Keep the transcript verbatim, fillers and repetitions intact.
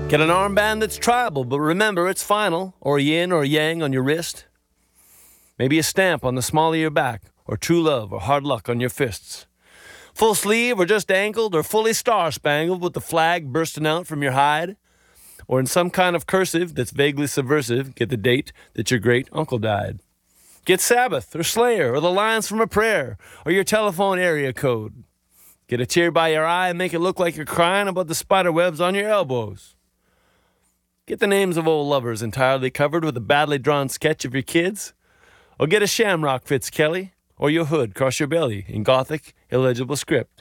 Get an armband that's tribal, but remember it's final, or yin or yang on your wrist. Maybe a stamp on the small of your back, or true love or hard luck on your fists. Full sleeve or just ankled, or fully star-spangled with the flag bursting out from your hide. Or in some kind of cursive that's vaguely subversive, get the date that your great-uncle died. Get Sabbath or Slayer or the lines from a prayer or your telephone area code. Get a tear by your eye and make it look like you're crying about the spider webs on your elbows. Get the names of old lovers entirely covered with a badly drawn sketch of your kids. Or get a shamrock Fitzkelly or your hood cross your belly in Gothic, illegible script.